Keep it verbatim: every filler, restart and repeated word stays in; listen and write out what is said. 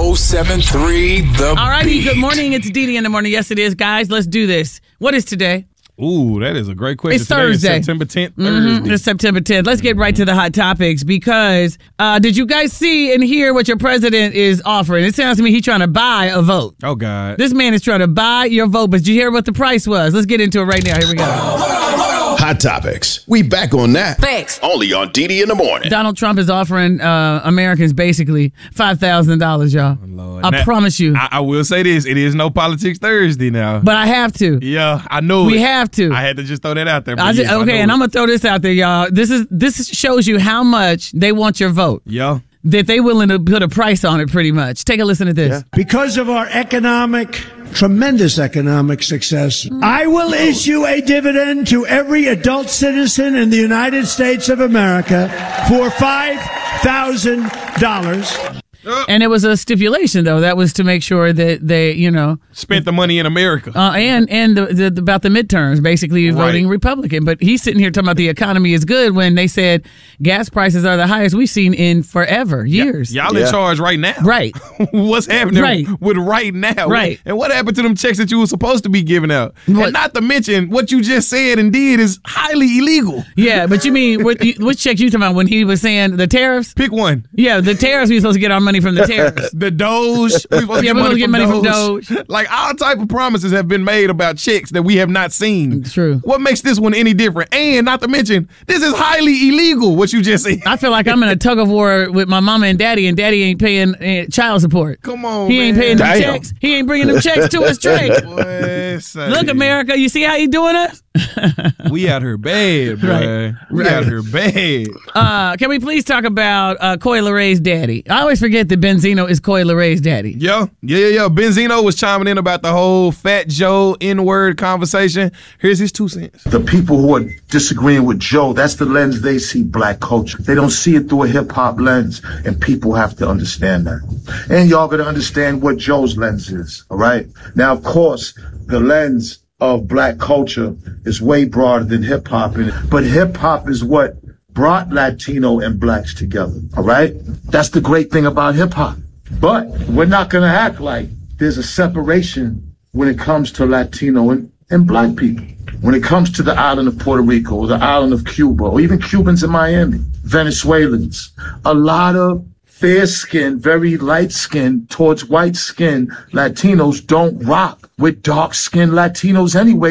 oh seven three The All righty, Beat. good morning. It's Dee Dee in the morning. Yes, it is, guys. Let's do this. What is today? Ooh, that is a great question. It's Today Thursday. Is September tenth. Mm-hmm. Thursday. It's September tenth. Let's get right to the hot topics because uh, did you guys see and hear what your president is offering? It sounds to me he's trying to buy a vote. Oh, God. This man is trying to buy your vote, but did you hear what the price was? Let's get into it right now. Here we go. Hot topics. We back on that. Thanks. Only on Dee Dee in the morning. Donald Trump is offering uh, Americans basically five thousand dollars, y'all. Lord. I Now, promise you. I, I will say this. It is no politics Thursday now. But I have to. Yeah, I know We it. have to. I had to just throw that out there. I but just, yes, I okay, know and it. I'm gonna throw this out there, y'all. This is this shows you how much they want your vote. Yeah. That they willing to put a price on it, pretty much. Take a listen to this. Because of our economic, tremendous economic success, I will issue a dividend to every adult citizen in the United States of America for five thousand dollars. And it was a stipulation, though. That was to make sure that they, you know, Spent the money in America. uh, and and the, the, about the midterms, basically Right. voting Republican. But he's sitting here talking about the economy is good when they said gas prices are the highest we've seen in forever, years. Y'all in charge right now. Right. What's happening Right. with right now? Right. And what happened to them checks that you were supposed to be giving out? What? And not to mention, what you just said and did is highly illegal. Yeah, but you mean what? you- Which check you talking about when he was saying the tariffs? Pick one. Yeah, the tariffs. We supposed to get our money from the tariffs. The Doge. We supposed to Yeah, get we're money, gonna get from, money from Doge. Doge. Like all type of promises have been made about checks that we have not seen. True. What makes this one any different? And not to mention, this is highly illegal. What you just said. I feel like I'm in a tug of war with my mama and daddy, and daddy ain't paying uh, child support. Come on, He ain't man. paying them Damn. checks. He ain't bringing them checks to us straight. Boy, say, Look, America, you see how he doing us? we out here bad, boy. Right. We Right. out here bad. Uh, can we please talk about uh, Coi Lereigh's daddy? I always forget that Benzino is Coi Lereigh's daddy. Yeah, yeah, yeah, yeah. Benzino was chiming in about the whole Fat Joe N-word conversation. Here's his two cents. The people who are disagreeing with Joe, that's the lens they see black culture. They don't see it through a hip-hop lens, and people have to understand that. And y'all gotta understand what Joe's lens is, all right? Now, of course, the lens of black culture is way broader than hip-hop, and- but hip-hop is what brought Latino and blacks together, all right? That's the great thing about hip-hop. But we're not gonna act like there's a separation when it comes to Latino and, and black people. When it comes to the island of Puerto Rico, or the island of Cuba, or even Cubans in Miami, Venezuelans, a lot of fair-skinned, very light-skinned towards white-skinned Latinos don't rock with dark-skinned Latinos anyway.